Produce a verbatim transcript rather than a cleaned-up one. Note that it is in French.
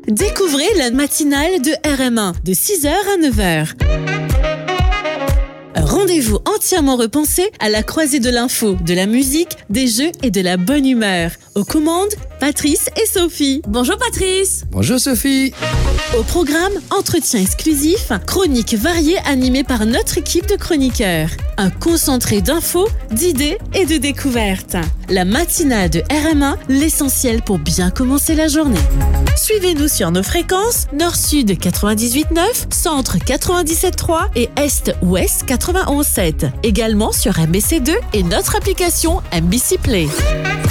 Découvrez la matinale de R M un de six heures à neuf heures. Un rendez-vous entièrement repensé à la croisée de l'info, de la musique, des jeux et de la bonne humeur. Aux commandes, Patrice et Sophie. Bonjour Patrice. Bonjour Sophie. Au programme, entretien exclusif, chroniques variées animées par notre équipe de chroniqueurs. Un concentré d'infos, d'idées et de découvertes. La matinale de R M un, l'essentiel pour bien commencer la journée. Suivez-nous sur nos fréquences Nord-Sud quatre-vingt-dix-huit neuf, Centre quatre-vingt-dix-sept trois et Est-Ouest quatre-vingt-onze sept. Également sur M B C deux et notre application M B C Play.